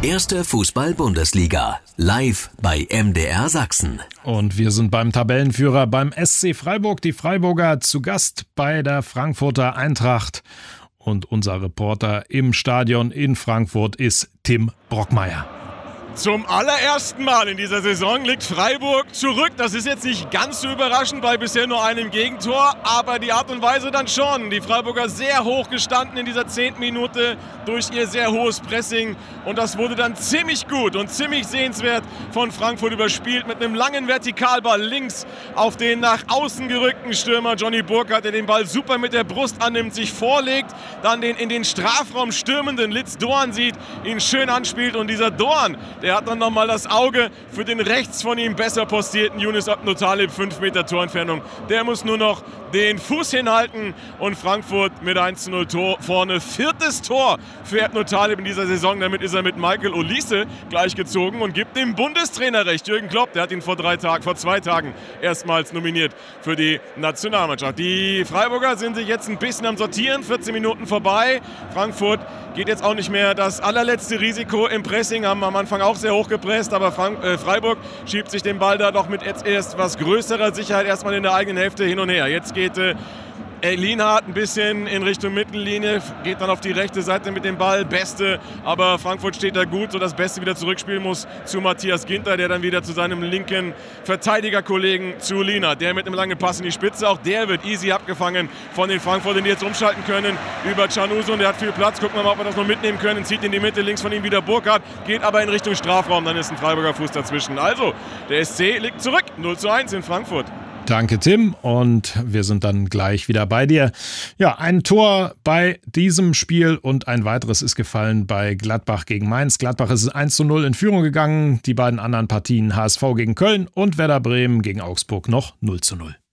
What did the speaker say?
Erste Fußball-Bundesliga, live bei MDR Sachsen. Und wir sind beim Tabellenführer beim SC Freiburg. Die Freiburger zu Gast bei der Frankfurter Eintracht. Und unser Reporter im Stadion in Frankfurt ist Tim Brockmeier. Zum allerersten Mal in dieser Saison liegt Freiburg zurück. Das ist jetzt nicht ganz so überraschend bei bisher nur einem Gegentor, aber die Art und Weise dann schon. Die Freiburger sehr hoch gestanden in dieser 10. Minute durch ihr sehr hohes Pressing und das wurde dann ziemlich gut und ziemlich sehenswert von Frankfurt überspielt mit einem langen Vertikalball links auf den nach außen gerückten Stürmer Johnny Burkhardt, der den Ball super mit der Brust annimmt, sich vorlegt, dann den in den Strafraum stürmenden Litz Doan sieht, ihn schön anspielt und dieser Doan, der hat dann nochmal das Auge für den rechts von ihm besser postierten Yunus Abdul Talib, 5 Meter Torentfernung. Der muss nur noch den Fuß hinhalten und Frankfurt mit 1:0 Tor vorne. 4. Tor für Abdul Talib in dieser Saison. Damit ist er mit Michael Olise gleichgezogen und gibt dem Bundestrainer recht. Jürgen Klopp, der hat ihn vor 2 Tagen erstmals nominiert für die Nationalmannschaft. Die Freiburger sind sich jetzt ein bisschen am Sortieren. 14 Minuten vorbei. Frankfurt geht jetzt auch nicht mehr das allerletzte Risiko im Pressing, haben am Anfang auch sehr hoch gepresst, aber Freiburg schiebt sich den Ball da doch mit jetzt erst was größerer Sicherheit erstmal in der eigenen Hälfte hin und her. Jetzt geht Lienhardt ein bisschen in Richtung Mittellinie, geht dann auf die rechte Seite mit dem Ball, Beste, aber Frankfurt steht da gut, sodass Beste wieder zurückspielen muss zu Matthias Ginter, der dann wieder zu seinem linken Verteidigerkollegen zu Lienhardt, der mit einem langen Pass in die Spitze, auch der wird easy abgefangen von den Frankfurtern, die jetzt umschalten können über Canuso und der hat viel Platz, gucken wir mal, ob wir das noch mitnehmen können, zieht in die Mitte, links von ihm wieder Burkhardt, geht aber in Richtung Strafraum, dann ist ein Freiburger Fuß dazwischen. Also, der SC liegt zurück, 0:1 in Frankfurt. Danke, Tim. Und wir sind dann gleich wieder bei dir. Ja, ein Tor bei diesem Spiel und ein weiteres ist gefallen bei Gladbach gegen Mainz. Gladbach ist 1:0 in Führung gegangen. Die beiden anderen Partien HSV gegen Köln und Werder Bremen gegen Augsburg noch 0:0.